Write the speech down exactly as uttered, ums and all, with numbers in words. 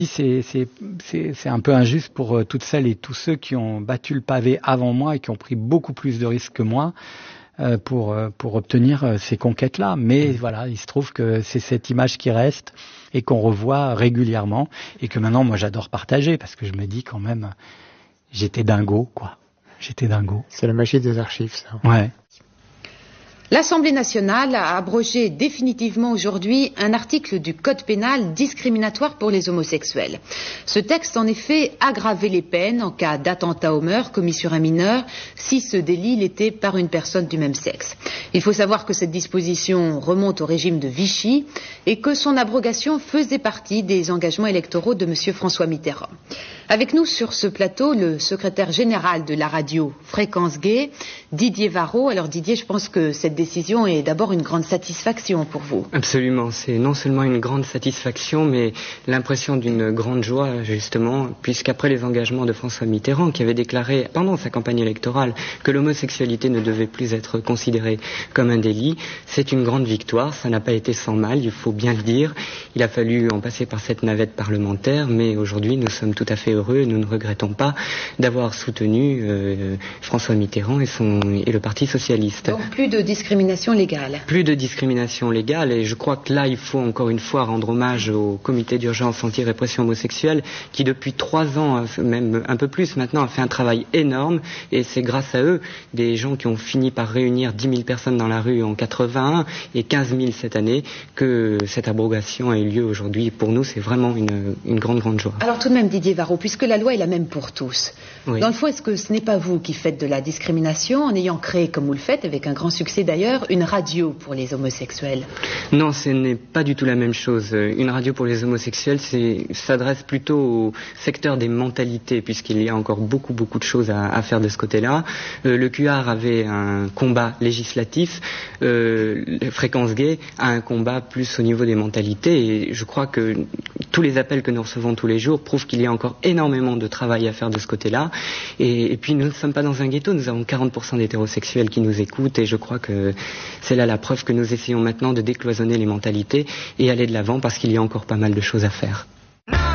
C'est, c'est, c'est, c'est un peu injuste pour euh, toutes celles et tous ceux qui ont battu le pavé avant moi et qui ont pris beaucoup plus de risques que moi euh, pour, euh, pour obtenir euh, ces conquêtes-là. Mais voilà, il se trouve que c'est cette image qui reste et qu'on revoit régulièrement et que maintenant, moi, j'adore partager parce que je me dis quand même, j'étais dingo, quoi. J'étais dingo. C'est la magie des archives, ça. Ouais. L'Assemblée nationale a abrogé définitivement aujourd'hui un article du Code pénal discriminatoire pour les homosexuels. Ce texte, en effet, aggravait les peines en cas d'attentat au meurtre commis sur un mineur si ce délit l'était par une personne du même sexe. Il faut savoir que cette disposition remonte au régime de Vichy et que son abrogation faisait partie des engagements électoraux de M. François Mitterrand. Avec nous sur ce plateau, le secrétaire général de la radio Fréquence Gay, Didier Varro. Alors Didier, je pense que cette décision est d'abord une grande satisfaction pour vous. Absolument, c'est non seulement une grande satisfaction, mais l'impression d'une grande joie, justement, puisqu'après les engagements de François Mitterrand, qui avait déclaré pendant sa campagne électorale que l'homosexualité ne devait plus être considérée comme un délit, c'est une grande victoire, ça n'a pas été sans mal, il faut bien le dire. Il a fallu en passer par cette navette parlementaire, mais aujourd'hui nous sommes tout à fait heureux et nous ne regrettons pas d'avoir soutenu euh, François Mitterrand et, son, et le Parti socialiste. Donc plus de discrimination légale. Plus de discrimination légale, et je crois que là il faut encore une fois rendre hommage au comité d'urgence anti-répression homosexuelle qui depuis trois ans, même un peu plus maintenant, a fait un travail énorme, et c'est grâce à eux, des gens qui ont fini par réunir dix mille personnes dans la rue en quatre-vingt-un et quinze mille cette année, que cette abrogation a eu lieu aujourd'hui. Pour nous c'est vraiment une, une grande grande joie. Alors tout de même Didier Varro, puisque la loi est la même pour tous, oui. Dans le fond, est-ce que ce n'est pas vous qui faites de la discrimination en ayant créé, comme vous le faites, avec un grand succès d'ailleurs, une radio pour les homosexuels? Non, ce n'est pas du tout la même chose. Une radio pour les homosexuels c'est, s'adresse plutôt au secteur des mentalités, puisqu'il y a encore beaucoup beaucoup de choses à, à faire de ce côté-là. Euh, le Q R avait un combat législatif, euh, Fréquence Gay a un combat plus au niveau des mentalités, et je crois que tous les appels que nous recevons tous les jours prouvent qu'il y a encore énormément de travail à faire de ce côté-là. Et, et puis nous ne sommes pas dans un ghetto, nous avons quarante pour cent d'hétérosexuels qui nous écoutent, et je crois que c'est là la preuve que nous essayons maintenant de décloisonner les mentalités et aller de l'avant, parce qu'il y a encore pas mal de choses à faire.